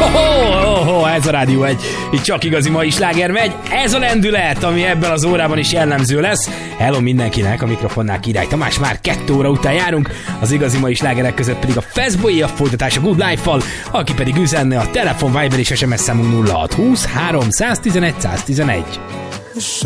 Ez a Rádió 1, itt csak igazi mai sláger megy. Ez a lendület, ami ebben az órában is jellemző lesz. Hello mindenkinek, a mikrofonnál Király Tamás, már 2 óra után járunk. Az igazi mai slágerek között pedig a Fastboy, a folytatás a Good Life-val, aki pedig üzenne a telefon, Viber és SMS számunk 0620 311 111.